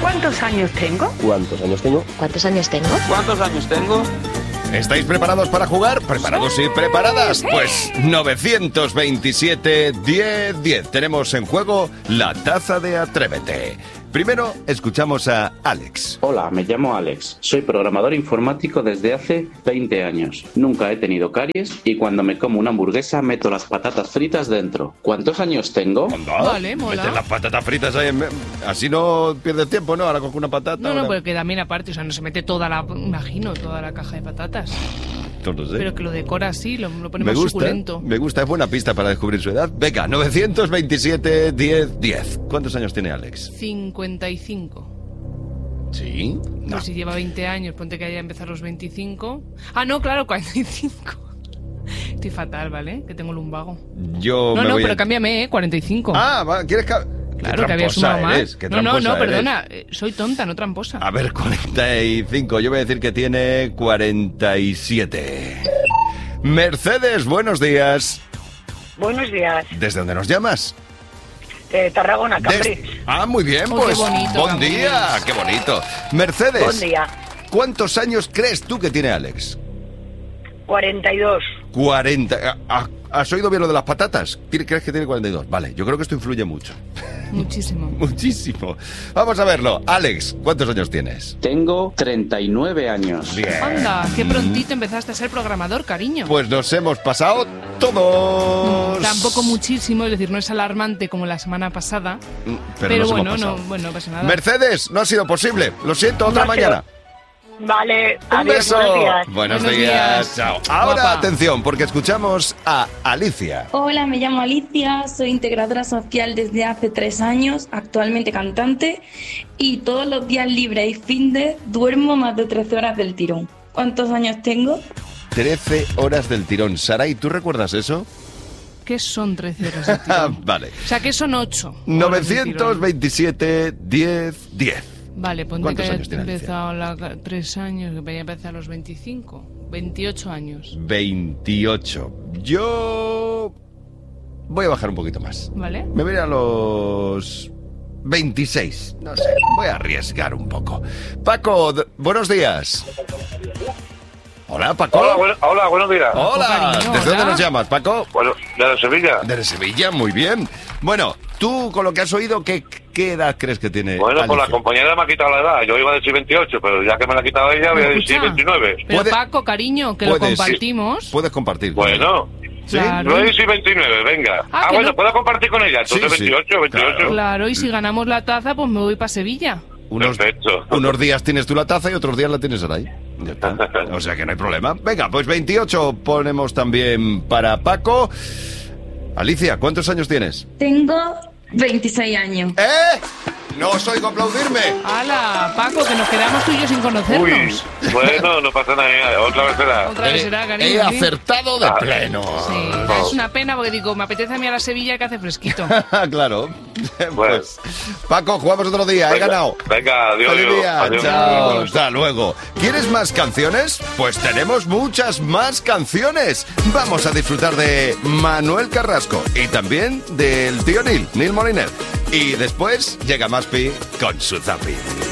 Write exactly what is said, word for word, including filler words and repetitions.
¿Cuántos años tengo? ¿Cuántos años tengo? ¿Cuántos años tengo? ¿Cuántos años tengo? ¿Estáis preparados para jugar? ¿Preparados y preparadas? Pues novecientos veintisiete, diez, diez. Tenemos en juego la taza de Atrévete. Primero escuchamos a Alex. Hola, me llamo Alex. Soy programador informático desde hace veinte años. Nunca he tenido caries y cuando me como una hamburguesa meto las patatas fritas dentro. ¿Cuántos años tengo? Anda, Vale, mola. Mete las patatas fritas ahí en... Así no pierdes tiempo, ¿no? Ahora cojo una patata. No, no, ahora... porque también aparte, o sea, no se mete toda la, imagino, toda la caja de patatas. No sé. Pero que lo decora así, lo, lo pone Me más gusta, suculento. me gusta, es buena pista para descubrir su edad. Venga, novecientos veintisiete, diez, diez. ¿Cuántos años tiene Alex? cincuenta y cinco. ¿Sí? No. Pues si lleva veinte años, ponte que haya empezado a los veinticinco. Ah, no, claro, cuarenta y cinco. Estoy fatal, ¿vale? Que tengo lumbago. Yo No, me no, voy pero a... cámbiame, ¿eh? cuarenta y cinco. Ah, va, ¿quieres que...? Claro, que había sumado más. Eres, qué no, no, tramposa no, eres. perdona. eh, Soy tonta, no tramposa. A ver, cuarenta y cinco. Yo voy a decir que tiene cuarenta y siete. Mercedes, buenos días. Buenos días. ¿Desde dónde nos llamas? Eh, Tarragona, Des- Cambrils. Ah, muy bien, Oh, pues. qué bonito, buen Cambrils. día, qué bonito. Mercedes, Buen día. ¿cuántos años crees tú que tiene Alex? cuarenta y dos. cuarenta. Ah, ¿Has oído bien lo de las patatas? ¿Crees que tiene cuarenta y dos? Vale, yo creo que esto influye mucho. Muchísimo. Muchísimo. Vamos a verlo. Alex, ¿cuántos años tienes? Tengo treinta y nueve años. Bien. Anda, qué prontito empezaste a ser programador, cariño. Pues nos hemos pasado todos. Tampoco muchísimo, es decir, no es alarmante como la semana pasada. Mm, Pero, nos hemos bueno, pasado. no, bueno, no pasa nada. Mercedes, no ha sido posible. Lo siento, otra No ha sido. mañana. Vale, Un adiós, beso. buenos días. Buenos, Buenos días. días. Chao. Ahora, Guapa. atención, porque escuchamos a Alicia. Hola, me llamo Alicia, soy integradora social desde hace tres años, actualmente cantante, y todos los días libres y fin de duermo más de trece horas del tirón. ¿Cuántos años tengo? trece horas del tirón. Saray, ¿tú recuerdas eso? ¿Qué son trece horas de Ah, tirón? vale. O sea, ¿qué son ocho? novecientos veintisiete, diez, diez. Vale, ponte ¿Cuántos que años haya tiene Alicia? empezado la, tres años, que vaya a empezar a los veinticinco. veintiocho años, veintiocho. Yo voy a bajar un poquito más. ¿vale? Me voy a los veintiséis. No sé, voy a arriesgar un poco. Paco, d- buenos días. Hola, Paco. Hola, bueno- hola, buenos días. Hola. cariño, ¿Desde dónde hola. nos llamas, Paco? Bueno, de Sevilla. Desde Sevilla, muy bien. Bueno, tú con lo que has oído, ¿qué, qué edad crees que tiene Bueno, pues la Alicia? compañera me ha quitado la edad. Yo iba a decir veintiocho, pero ya que me la ha quitado ella, voy a decir Escucha, veintinueve. Pero Puede- Paco, cariño, que lo puedes- compartimos. Puedes compartir. Bueno, ¿Sí? Claro. voy a decir veintinueve, venga. Ah, Ah, que bueno, no- puedo compartir con ella. Entonces Sí, sí, veintiocho, veintiocho. claro. Claro, y si ganamos la taza, pues me voy para Sevilla. Unos, Perfecto. unos días tienes tú la taza y otros días la tienes Saray. Ya está. O sea que no hay problema. Venga, pues veintiocho ponemos también para Paco. Alicia, ¿cuántos años tienes? Tengo veintiséis años. ¡Eh! No os oigo aplaudirme. ¡Hala, Paco, que nos quedamos tú y yo sin conocernos! Uy, bueno, no pasa nada. Otra vez será. Otra vez Eh, será, cariño. he ¿sí? acertado de Ah. pleno. Sí, es una pena porque digo, me apetece a mí a la Sevilla que hace fresquito. Claro. Bueno. Pues, Paco, jugamos otro día. He Venga, ganado. Venga, adiós. Feliz adiós. día. Adiós. Chao. Hasta luego. ¿Quieres más canciones? Pues tenemos muchas más canciones. Vamos a disfrutar de Manuel Carrasco y también del tío Neil, Neil Moliner. Y después llega Maspi con su zapping.